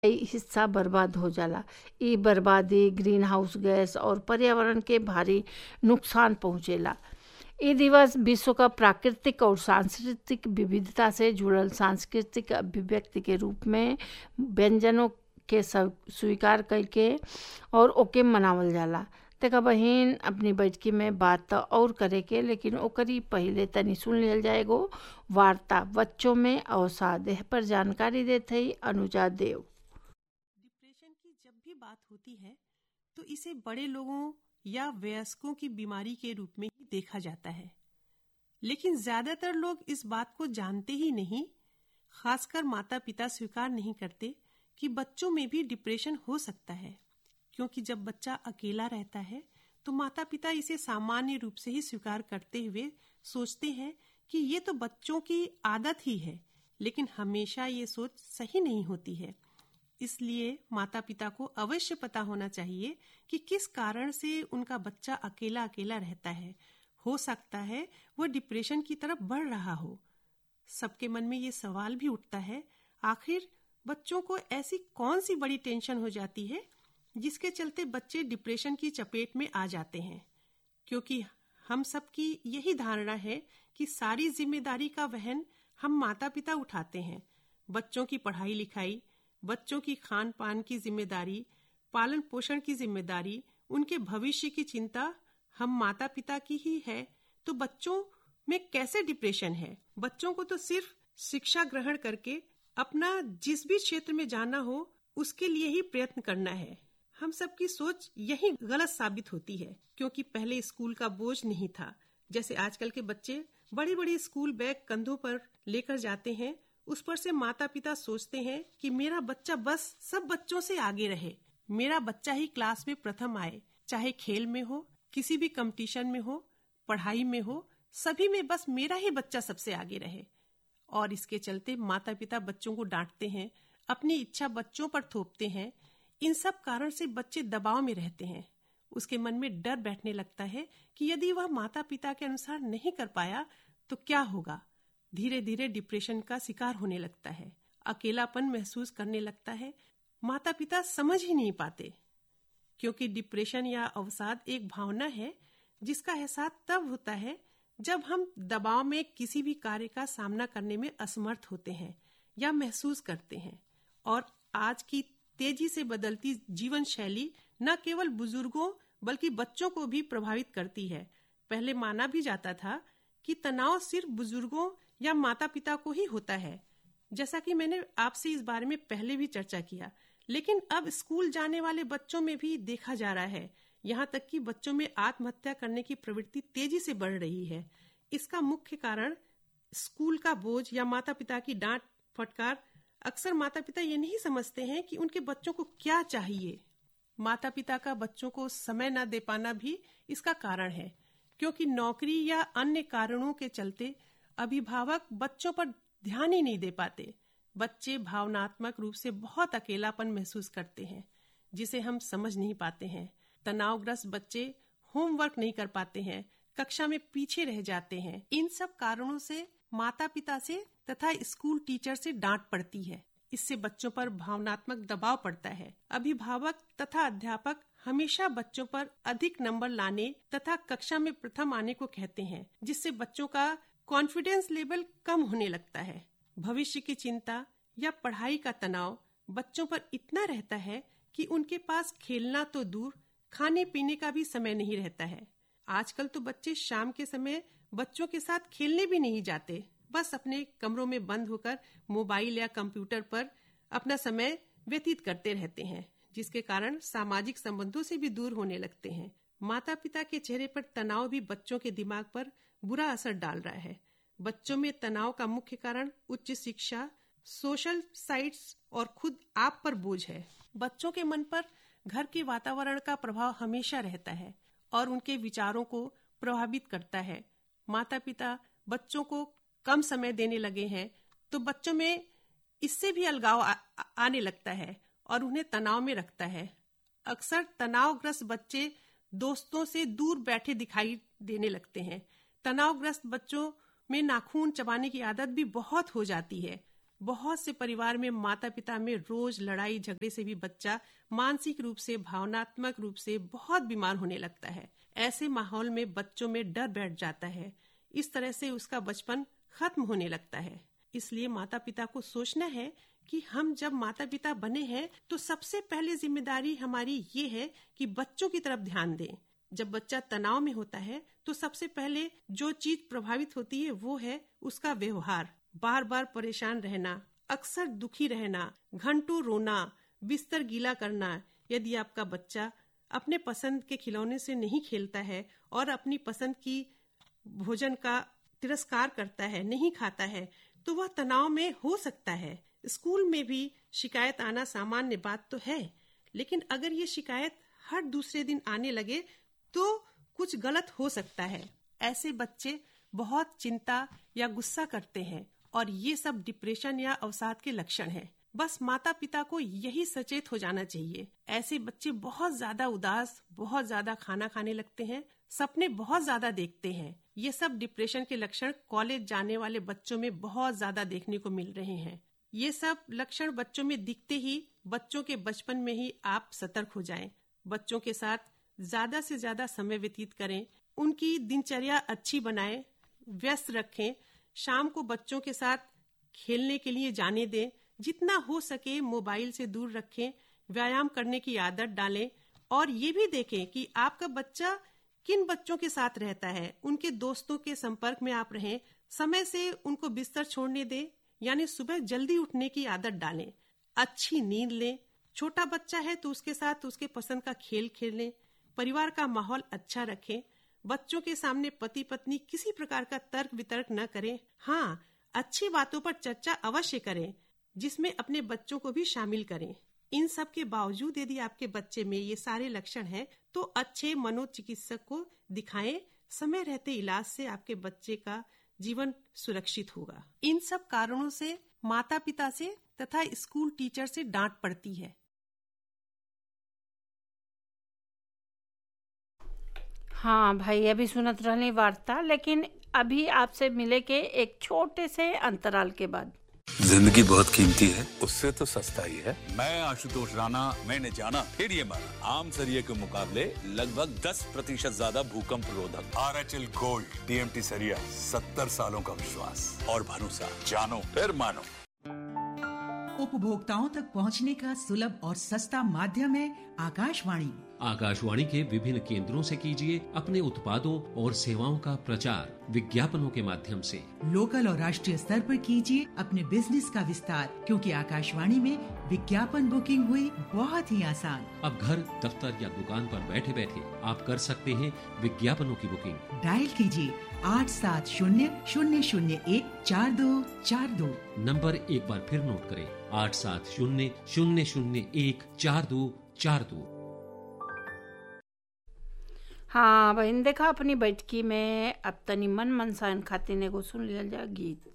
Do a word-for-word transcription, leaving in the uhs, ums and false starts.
कई हिस्सा बर्बाद हो जाला। इ बर्बादी ग्रीन हाउस गैस और पर्यावरण के भारी नुकसान पहुंचेला। इ दिवस विश्व का प्राकृतिक और सांस्कृतिक विविधता से जुड़ल सांस्कृतिक अभिव्यक्ति के रूप में व्यंजनों के सब स्वीकार करके और ओके मनावल जाला। देखा बहिन, अपनी बैठकी में बात तो और करे के, लेकिन ओकरी पहले तनी सुन लेल जाएगो वार्ता बच्चों में अवसाद। एह पर जानकारी देते ही अनुजा देव। डिप्रेशन की जब भी बात होती है तो इसे बड़े लोगों या वयस्कों की बीमारी के रूप में ही देखा जाता है, लेकिन ज्यादातर लोग इस बात को जानते ही नहीं। खासकर माता पिता स्वीकार नहीं करते कि बच्चों में भी डिप्रेशन हो सकता है, क्योंकि जब बच्चा अकेला रहता है तो माता पिता इसे सामान्य रूप से ही स्वीकार करते हुए सोचते हैं कि ये तो बच्चों की आदत ही है, लेकिन हमेशा ये सोच सही नहीं होती है। इसलिए माता पिता को अवश्य पता होना चाहिए कि किस कारण से उनका बच्चा अकेला अकेला रहता है। हो सकता है वह डिप्रेशन की तरफ बढ़ रहा हो। सबके मन में ये सवाल भी उठता है, आखिर बच्चों को ऐसी कौन सी बड़ी टेंशन हो जाती है जिसके चलते बच्चे डिप्रेशन की चपेट में आ जाते हैं। क्योंकि हम सबकी यही धारणा है कि सारी जिम्मेदारी का वहन हम माता पिता उठाते हैं। बच्चों की पढ़ाई लिखाई, बच्चों की खान पान की जिम्मेदारी, पालन पोषण की जिम्मेदारी, उनके भविष्य की चिंता हम माता पिता की ही है। तो बच्चों में कैसे डिप्रेशन है? बच्चों को तो सिर्फ शिक्षा ग्रहण करके अपना जिस भी क्षेत्र में जाना हो उसके लिए ही प्रयत्न करना है। हम सबकी सोच यही गलत साबित होती है, क्योंकि पहले स्कूल का बोझ नहीं था। जैसे आजकल के बच्चे बड़ी बड़ी स्कूल बैग कंधों पर लेकर जाते हैं, उस पर से माता पिता सोचते हैं कि मेरा बच्चा बस सब बच्चों से आगे रहे, मेरा बच्चा ही क्लास में प्रथम आए, चाहे खेल में हो, किसी भी कंपटीशन में हो, पढ़ाई में हो, सभी में बस मेरा ही बच्चा सबसे आगे रहे। और इसके चलते माता पिता बच्चों को डांटते हैं, अपनी इच्छा बच्चों पर थोपते हैं। इन सब कारण से बच्चे दबाव में रहते हैं। उसके मन में डर बैठने लगता है कि यदि वह माता पिता के अनुसार नहीं कर पाया तो क्या होगा। धीरे धीरे डिप्रेशन का शिकार होने लगता है, अकेलापन महसूस करने लगता है। माता पिता समझ ही नहीं पाते, क्योंकि डिप्रेशन या अवसाद एक भावना है जिसका एहसास तब होता है जब हम दबाव में किसी भी कार्य का सामना करने में असमर्थ होते हैं या महसूस करते हैं। और आज की तेजी से बदलती जीवन शैली न केवल बुजुर्गों बल्कि बच्चों को भी प्रभावित करती है। पहले माना भी जाता था कि तनाव सिर्फ बुजुर्गों या माता पिता को ही होता है, जैसा कि मैंने आपसे इस बारे में पहले भी चर्चा किया। लेकिन अब स्कूल जाने वाले बच्चों में भी देखा जा रहा है, यहाँ तक कि बच्चों में आत्महत्या करने की प्रवृत्ति तेजी से बढ़ रही है। इसका मुख्य कारण स्कूल का बोझ या माता पिता की डांट फटकार। अक्सर माता पिता ये नहीं समझते हैं कि उनके बच्चों को क्या चाहिए। माता पिता का बच्चों को समय न दे पाना भी इसका कारण है, क्योंकि नौकरी या अन्य कारणों के चलते अभिभावक बच्चों पर ध्यान ही नहीं दे पाते। बच्चे भावनात्मक रूप से बहुत अकेलापन महसूस करते हैं, जिसे हम समझ नहीं पाते हैं। तनावग्रस्त बच्चे होमवर्क नहीं कर पाते हैं, कक्षा में पीछे रह जाते हैं। इन सब कारणों से माता पिता से तथा स्कूल टीचर से डांट पड़ती है। इससे बच्चों पर भावनात्मक दबाव पड़ता है। अभिभावक तथा अध्यापक हमेशा बच्चों पर अधिक नंबर लाने तथा कक्षा में प्रथम आने को कहते हैं, जिससे बच्चों का कॉन्फिडेंस लेवल कम होने लगता है। भविष्य की चिंता या पढ़ाई का तनाव बच्चों पर इतना रहता है कि उनके पास खेलना तो दूर, खाने पीने का भी समय नहीं रहता है। आजकल तो बच्चे शाम के समय बच्चों के साथ खेलने भी नहीं जाते, बस अपने कमरों में बंद होकर मोबाइल या कंप्यूटर पर अपना समय व्यतीत करते रहते हैं, जिसके कारण सामाजिक संबंधों से भी दूर होने लगते हैं। माता पिता के चेहरे पर तनाव भी बच्चों के दिमाग पर बुरा असर डाल रहा है। बच्चों में तनाव का मुख्य कारण उच्च शिक्षा, सोशल साइट्स और खुद आप पर बोझ है। बच्चों के मन पर घर के वातावरण का प्रभाव हमेशा रहता है और उनके विचारों को प्रभावित करता है। माता पिता बच्चों को कम समय देने लगे हैं तो बच्चों में इससे भी अलगाव आ, आने लगता है और उन्हें तनाव में रखता है। अक्सर तनावग्रस्त बच्चे दोस्तों से दूर बैठे दिखाई देने लगते हैं। तनावग्रस्त बच्चों में नाखून चबाने की आदत भी बहुत हो जाती है। बहुत से परिवार में माता पिता में रोज लड़ाई झगड़े से भी बच्चा मानसिक रूप से, भावनात्मक रूप से बहुत बीमार होने लगता है। ऐसे माहौल में बच्चों में डर बैठ जाता है। इस तरह से उसका बचपन खत्म होने लगता है। इसलिए माता पिता को सोचना है कि हम जब माता पिता बने हैं तो सबसे पहले जिम्मेदारी हमारी ये है कि बच्चों की तरफ ध्यान दें। जब बच्चा तनाव में होता है तो सबसे पहले जो चीज प्रभावित होती है वो है उसका व्यवहार। बार बार परेशान रहना, अक्सर दुखी रहना, घंटों रोना, बिस्तर गीला करना। यदि आपका बच्चा अपने पसंद के खिलौने से नहीं खेलता है और अपनी पसंद की भोजन का तिरस्कार करता है, नहीं खाता है, तो वह तनाव में हो सकता है। स्कूल में भी शिकायत आना सामान्य बात तो है, लेकिन अगर ये शिकायत हर दूसरे दिन आने लगे तो कुछ गलत हो सकता है। ऐसे बच्चे बहुत चिंता या गुस्सा करते हैं और ये सब डिप्रेशन या अवसाद के लक्षण हैं। बस माता पिता को यही सचेत हो जाना चाहिए। ऐसे बच्चे बहुत ज्यादा उदास, बहुत ज्यादा खाना खाने लगते हैं, सपने बहुत ज्यादा देखते हैं। ये सब डिप्रेशन के लक्षण कॉलेज जाने वाले बच्चों में बहुत ज्यादा देखने को मिल रहे हैं। ये सब लक्षण बच्चों में दिखते ही बच्चों के बचपन में ही आप सतर्क हो जाएं। बच्चों के साथ ज्यादा से ज्यादा समय व्यतीत करें, उनकी दिनचर्या अच्छी बनाएं, व्यस्त रखें। शाम को बच्चों के साथ खेलने के लिए जाने दें। जितना हो सके मोबाइल से दूर रखें। व्यायाम करने की आदत डालें और ये भी देखें कि आपका बच्चा किन बच्चों के साथ रहता है, उनके दोस्तों के संपर्क में आप रहें। समय से उनको बिस्तर छोड़ने दें, यानी सुबह जल्दी उठने की आदत डालें। अच्छी नींद लें। छोटा बच्चा है तो उसके साथ उसके पसंद का खेल खेलें। परिवार का माहौल अच्छा रखें। बच्चों के सामने पति पत्नी किसी प्रकार का तर्क वितर्क न करें। हाँ, अच्छी बातों पर चर्चा अवश्य करें जिसमें अपने बच्चों को भी शामिल करें। इन सब के बावजूद यदि आपके बच्चे में ये सारे लक्षण हैं तो अच्छे मनोचिकित्सक को दिखाएं। समय रहते इलाज से आपके बच्चे का जीवन सुरक्षित होगा। इन सब कारणों से माता पिता से तथा स्कूल टीचर से डांट पड़ती है। हाँ भाई, अभी सुनत रहने वार्ता, लेकिन अभी आपसे मिले के एक छोटे से अंतराल के बाद। जिंदगी बहुत कीमती है, उससे तो सस्ता ही है। मैं आशुतोष राणा, मैंने जाना फिर ये माना, आम सरिये के मुकाबले लगभग दस प्रतिशत ज्यादा भूकंप रोधक। R H L gold TMT सरिया, सत्तर सालों का विश्वास और भरोसा, जानो फिर मानो। उपभोक्ताओं तक पहुंचने का सुलभ और सस्ता माध्यम है आकाशवाणी। आकाशवाणी के विभिन्न केंद्रों से कीजिए अपने उत्पादों और सेवाओं का प्रचार विज्ञापनों के माध्यम से। लोकल और राष्ट्रीय स्तर पर कीजिए अपने बिजनेस का विस्तार, क्योंकि आकाशवाणी में विज्ञापन बुकिंग हुई बहुत ही आसान। अब घर, दफ्तर या दुकान पर बैठे बैठे आप कर सकते हैं विज्ञापनों की बुकिंग। डायल कीजिए आठ सात शून्य शून्य शून्य एक चार दो चार दो। नंबर एक बार फिर नोट करें, आठ सात शून्य शून्य शून्य एक चार दो चार दो। हाँ बहन, देखा अपनी बैठकी में अब तनी मन मनसान खातिर एगो सुन लिया जा गीत।